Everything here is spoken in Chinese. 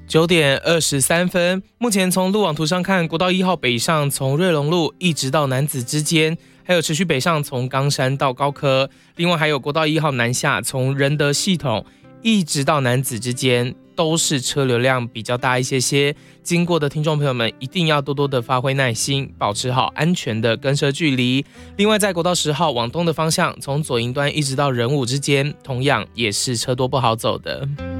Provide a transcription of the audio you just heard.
9:23，目前从路网图上看，国道1号北上从瑞隆路一直到楠梓之间，还有持续北上从冈山到高科，另外还有国道1号南下从仁德系统一直到楠梓之间，都是车流量比较大一些，经过的听众朋友们一定要多多的发挥耐心，保持好安全的跟车距离。另外在国道10号往东的方向，从左营端一直到仁武之间，同样也是车多不好走的。